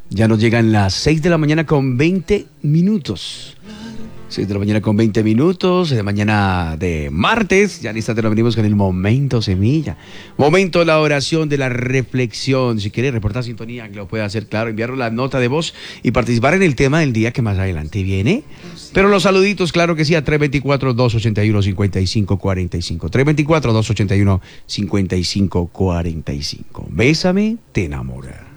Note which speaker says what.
Speaker 1: Ya nos llegan las 6 de la mañana con 20 minutos. 6 de la mañana con 20 minutos, de mañana de martes. Ya en instante nos venimos con el momento semilla. Momento de la oración, de la reflexión. Si quiere reportar sintonía, que lo puede hacer, claro, enviarnos la nota de voz y participar en el tema del día que más adelante viene. Pero los saluditos, claro que sí, a 324-281-5545. 324-281-5545. Bésame, te enamora.